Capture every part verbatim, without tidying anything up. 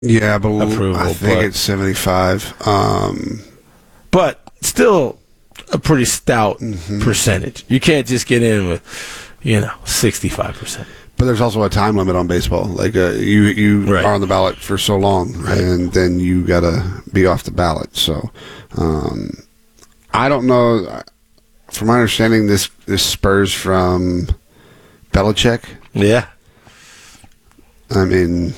Yeah, but approval, I think but, it's seventy-five. Um, but still a pretty stout mm-hmm. percentage. You can't just get in with, you know, sixty-five percent. But there's also a time limit on baseball. Like uh, you, you right. are on the ballot for so long, right. and then you gotta be off the ballot. So, um, I don't know. From my understanding, this this spurs from Belichick. Yeah. I mean,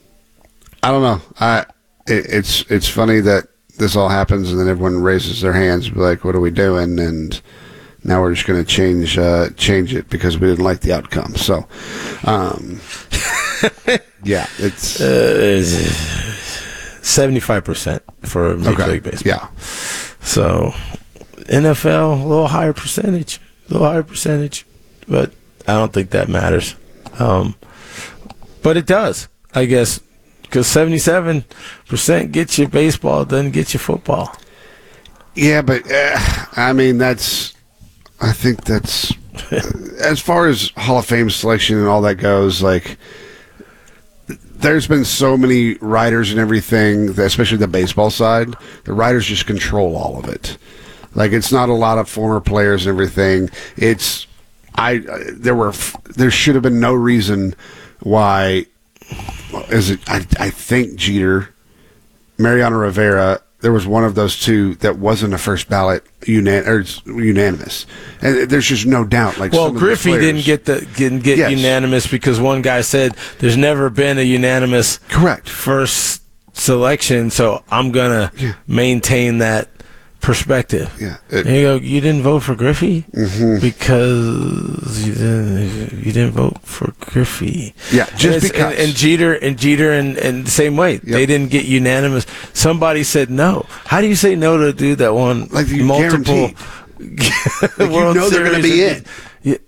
I don't know. I it, it's it's funny that this all happens and then everyone raises their hands and be like, "What are we doing?" And now we're just going to change uh, change it because we didn't like the outcome. So, um, yeah, it's uh, seventy-five percent for Major okay. League Baseball. Yeah. So, N F L, a little higher percentage, a little higher percentage, but I don't think that matters. Um, but it does, I guess, because seventy-seven percent gets you baseball, doesn't get you football. Yeah, but uh, I mean, that's. I think that's as far as Hall of Fame selection and all that goes. Like, there's been so many writers and everything, especially the baseball side. The writers just control all of it. Like, it's not a lot of former players and everything. It's I there were there should have been no reason why. Is it? I I think Jeter, Mariano Rivera. There was one of those two that wasn't a first ballot unan- or unanimous, and there's just no doubt. Like, well, some Griffey of didn't get the didn't get yes. unanimous because one guy said there's never been a unanimous correct first selection, so I'm gonna yeah. maintain that perspective. Yeah, it, and you go, you didn't vote for Griffey mm-hmm. because you didn't you didn't vote for Griffey. Yeah, just and because. And, and Jeter and Jeter and, and the same way, yep. they didn't get unanimous. Somebody said no. How do you say no to a dude that won like multiple? like you know they're going to be in. Yeah,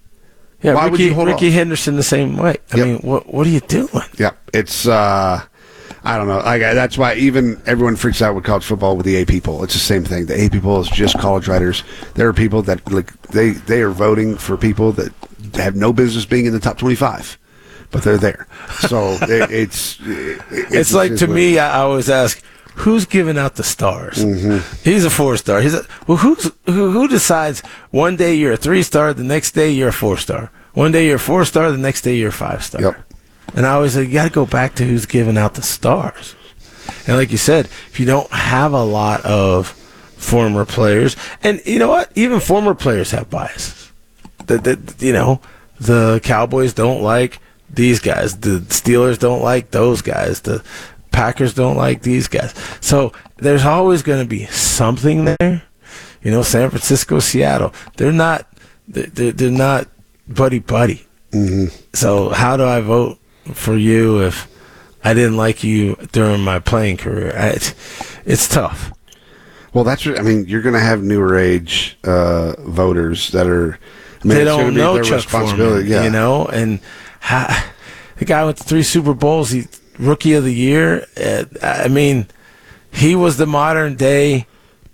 yeah. Why Ricky, would you hold Ricky off? Henderson the same way. I yep. mean, what what are you doing? Yeah, it's. uh I don't know. Like, that's why even everyone freaks out with college football with the A P poll. It's the same thing. The A P poll is just college writers. There are people that like they they are voting for people that have no business being in the top twenty-five, but they're there. So it, it's, it, it's it's like to me. I always ask, who's giving out the stars? Mm-hmm. He's a four star. He's a, well. Who's who, who decides? One day you're a three star. The next day you're a four star. One day you're a four star. The next day you're a five star. Yep. And I always say, you got to go back to who's giving out the stars. And like you said, if you don't have a lot of former players, and you know what? Even former players have biases. The, the, you know, the Cowboys don't like these guys. The Steelers don't like those guys. The Packers don't like these guys. So there's always going to be something there. You know, San Francisco, Seattle, they're not, they're, they're not buddy-buddy. Mm-hmm. So how do I vote for you if I didn't like you during my playing career? I, it's, it's tough. Well, that's what, I mean, you're going to have newer age uh, voters that are. I mean, they it's don't be know their Chuck responsibility, Foreman, yeah. you know, and ha, the guy with the three Super Bowls, he rookie of the year. Uh, I mean, he was the modern day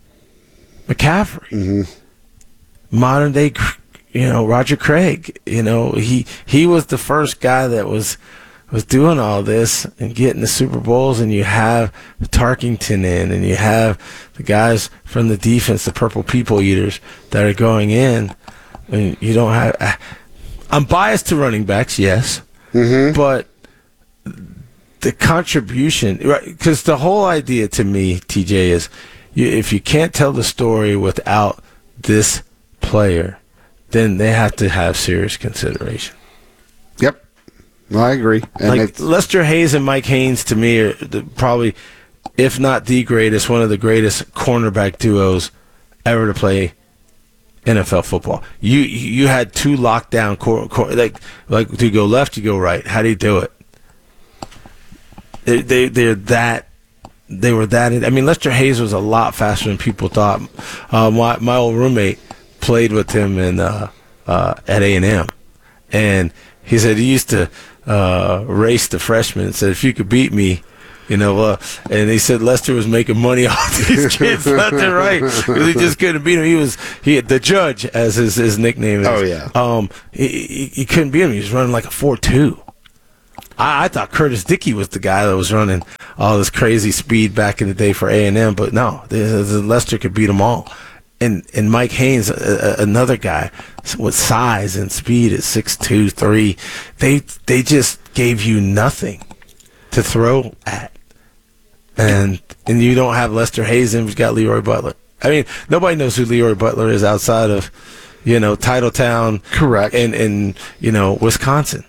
McCaffrey, mm-hmm. modern day. You know, Roger Craig, you know, he he was the first guy that was was doing all this and getting the Super Bowls, and you have Tarkington in, and you have the guys from the defense, the Purple People Eaters, that are going in, and you don't have. I'm biased to running backs, yes, mm-hmm. but the contribution, right? Because the whole idea to me, T J, is you, if you can't tell the story without this player, then they have to have serious consideration. Yep. Well, I agree. And like it's, Lester Hayes and Mike Haynes, to me, are the, probably, if not the greatest, one of the greatest cornerback duos ever to play N F L football. You you had two lockdown cor- cor- like like do you go left, you go right. How do you do it? They they they're that. They were that. I mean, Lester Hayes was a lot faster than people thought. Uh, my my old roommate played with him in uh, uh, at A and M, and he said he used to uh, race the freshmen and said, if you could beat me, you know, uh, and he said Lester was making money off these kids left and right because he just couldn't beat him. He was he the judge, as his, his nickname is. Oh yeah. Um, he, he he couldn't beat him. He was running like a four two. I, I thought Curtis Dickey was the guy that was running all this crazy speed back in the day for A and M, but no, the, the Lester could beat them all. And and Mike Haynes, a, a, another guy with size and speed at six two, three, they they just gave you nothing to throw at. And and you don't have Lester Hayes, and you've got Leroy Butler. I mean, nobody knows who Leroy Butler is outside of, you know, Titletown. Correct. And, and you know, Wisconsin.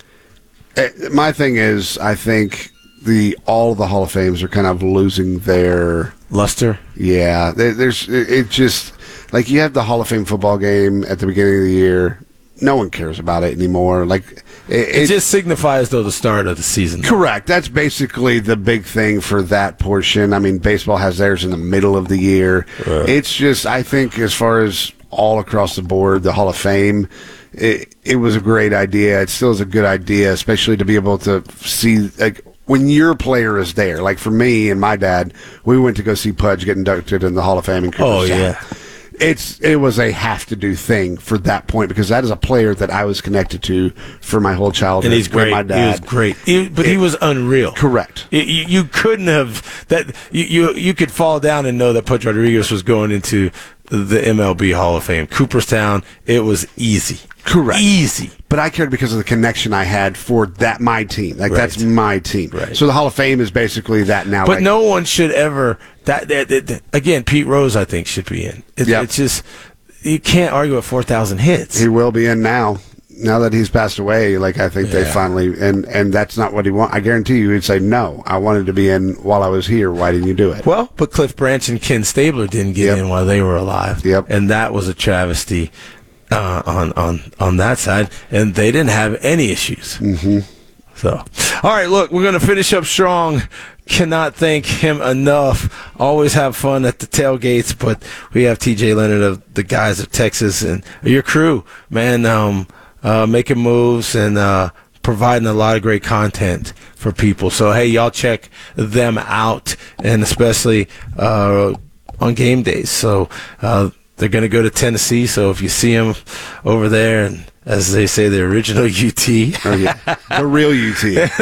Uh, My thing is, I think the all the Hall of Fames are kind of losing their luster. Yeah, there, there's it, it just like you have the Hall of Fame football game at the beginning of the year. No one cares about it anymore. Like it, It, it just signifies, though, the start of the season. Correct. That's basically the big thing for that portion. I mean, baseball has theirs in the middle of the year. Right. It's just, I think, as far as all across the board, the Hall of Fame, it, it was a great idea. It still is a good idea, especially to be able to see, like, when your player is there. Like, for me and my dad, we went to go see Pudge get inducted in the Hall of Fame in Cooperstown. Oh, yeah. It's it was a have to do thing for that point because that is a player that I was connected to for my whole childhood. And he's great. My dad. He was great, he, but it, he was unreal. Correct. You, you, you couldn't have that. You, you you could fall down and know that Pudge Rodriguez was going into the M L B Hall of Fame. Cooperstown, it was easy. Correct. Easy. But I cared because of the connection I had for that my team. Like Right. that's my team. Right. So the Hall of Fame is basically that now. But like, no one should ever that, that, that, that again. Pete Rose, I think, should be in. It, Yep. It's just you can't argue with four thousand hits. he will be in now. Now that he's passed away, like I think they Yeah. finally and and that's not what he want. I guarantee you, he'd say no. I wanted to be in while I was here. Why didn't you do it? Well, but Cliff Branch and Ken Stabler didn't get Yep. in while they were alive. Yep. And that was a travesty uh, on on on that side, and they didn't have any issues. Mm-hmm. So, all right, look, we're going to finish up strong. Cannot thank him enough. Always have fun at the tailgates, but we have T J Leonard of the guys of Texas and your crew, man, um, uh, making moves and uh, providing a lot of great content for people. So, hey, y'all check them out, and especially uh, on game days. So uh, they're going to go to Tennessee, so if you see them over there, and as they say, the original U T. Oh, yeah. The real U T. it,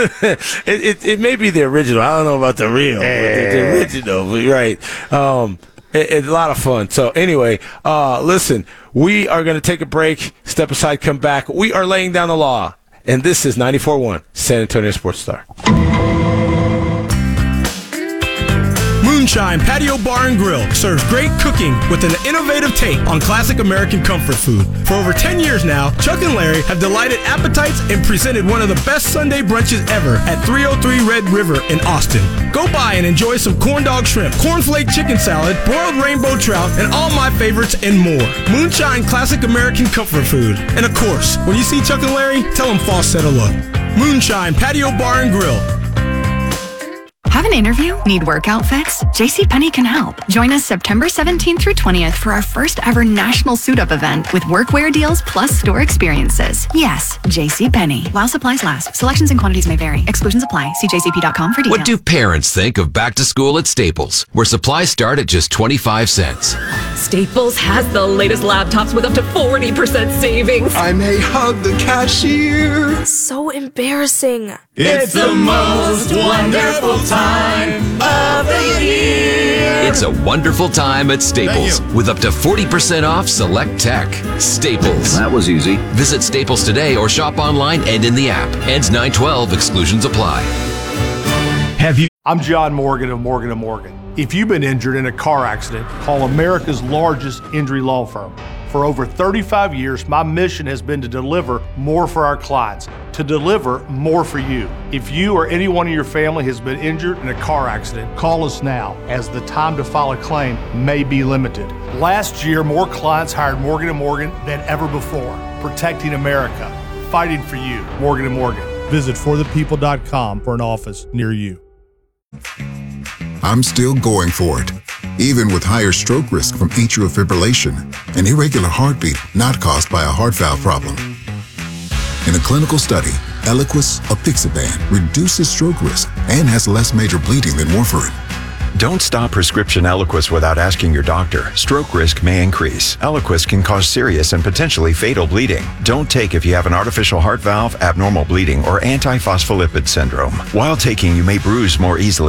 it it may be the original. I don't know about the real. But the, the original, but right. Um, it, it's a lot of fun. So anyway, uh, listen, we are going to take a break, step aside, come back. We are laying down the law, and this is ninety-four point one San Antonio Sports Star. Moonshine Patio Bar and Grill serves great cooking with an innovative take on classic American comfort food. For over ten years now, Chuck and Larry have delighted appetites and presented one of the best Sunday brunches ever at three oh three Red River in Austin. Go by and enjoy some corn dog shrimp, cornflake chicken salad, broiled rainbow trout, and all my favorites and more. Moonshine classic American comfort food. And of course, when you see Chuck and Larry, tell them Foss said hello. Moonshine Patio Bar and Grill. Have an interview? Need work outfits? JCPenney can help. Join us September seventeenth through twentieth for our first ever national suit-up event with workwear deals plus store experiences. Yes, JCPenney. While supplies last. Selections and quantities may vary. Exclusions apply. See j c p dot com for details. What do parents think of back to school at Staples, where supplies start at just twenty-five cents? Staples has the latest laptops with up to forty percent savings. I may hug the cashier. So embarrassing. It's the most wonderful time of the year. It's a wonderful time at Staples with up to forty percent off select tech. Staples. That was easy. Visit Staples today or shop online and in the app. Ends nine twelve. Exclusions apply. Have you? I'm John Morgan of Morgan and Morgan. If you've been injured in a car accident, call America's largest injury law firm. For over thirty-five years, my mission has been to deliver more for our clients, to deliver more for you. If you or anyone in your family has been injured in a car accident, call us now, as the time to file a claim may be limited. Last year, more clients hired Morgan and Morgan than ever before, protecting America, fighting for you. Morgan and Morgan. Visit for the people dot com for an office near you. I'm still going for it, even with higher stroke risk from atrial fibrillation, an irregular heartbeat not caused by a heart valve problem. In a clinical study, Eliquis apixaban reduces stroke risk and has less major bleeding than warfarin. Don't stop prescription Eliquis without asking your doctor. Stroke risk may increase. Eliquis can cause serious and potentially fatal bleeding. Don't take if you have an artificial heart valve, abnormal bleeding, or antiphospholipid syndrome. While taking, you may bruise more easily